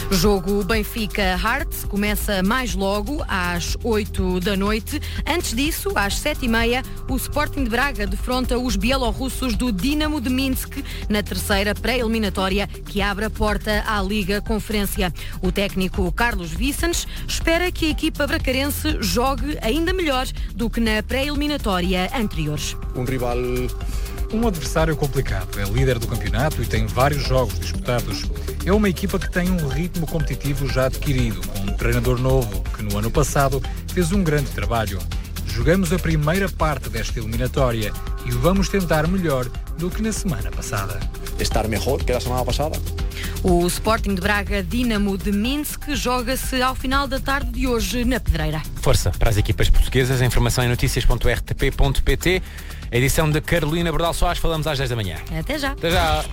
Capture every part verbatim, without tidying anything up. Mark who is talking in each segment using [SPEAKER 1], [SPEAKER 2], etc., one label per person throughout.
[SPEAKER 1] Jogo Benfica-Hearts começa mais logo às oito da noite. Antes disso, às sete e meia, o Sporting de Braga defronta os bielorrussos do Dinamo de Minsk na terceira pré-eliminatória que abre a porta à Liga Conferência. O técnico Carlos Vicens espera que a equipa bracarense jogue ainda melhor do que na pré-eliminatória anterior.
[SPEAKER 2] Um rival...
[SPEAKER 3] Um adversário complicado, é líder do campeonato e tem vários jogos disputados. É uma equipa que tem um ritmo competitivo já adquirido, com um treinador novo que no ano passado fez um grande trabalho. Jogamos a primeira parte desta eliminatória e vamos tentar melhor do que na semana passada.
[SPEAKER 2] Estar melhor que a semana passada.
[SPEAKER 1] O Sporting de Braga Dinamo de Minsk joga-se ao final da tarde de hoje na Pedreira.
[SPEAKER 4] Força para as equipas portuguesas. Informação em notícias ponto r t p ponto p t. A edição de Carolina Bordal Soares. Falamos às dez da manhã.
[SPEAKER 1] Até já.
[SPEAKER 4] Até já.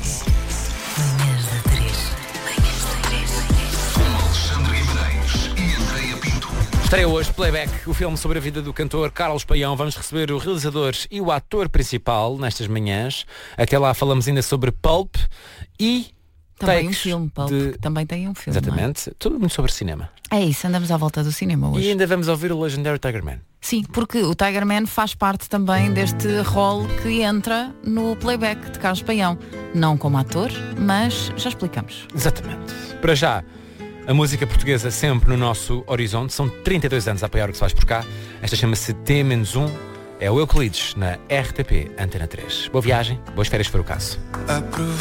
[SPEAKER 4] Estreia hoje Playback, o filme sobre a vida do cantor Carlos Paião. Vamos receber o realizador e o ator principal nestas manhãs. Até lá falamos ainda sobre Pulp e
[SPEAKER 5] também um
[SPEAKER 4] takes
[SPEAKER 5] filme, Pulp,
[SPEAKER 4] de...
[SPEAKER 5] que também tem um filme.
[SPEAKER 4] Exatamente,
[SPEAKER 5] Não é?
[SPEAKER 4] tudo muito sobre cinema.
[SPEAKER 5] É isso, andamos à volta do cinema hoje.
[SPEAKER 4] E ainda vamos ouvir o legendário Tiger Man.
[SPEAKER 5] Sim, porque o Tiger Man faz parte também deste rol que entra no Playback de Carlos Paião. Não como ator, mas já explicamos.
[SPEAKER 4] Exatamente. Para já, a música portuguesa sempre no nosso horizonte. São trinta e dois anos a apoiar o que se faz por cá. Esta chama-se T menos um. É o Euclides na R T P Antena três. Boa viagem, boas férias se for o caso.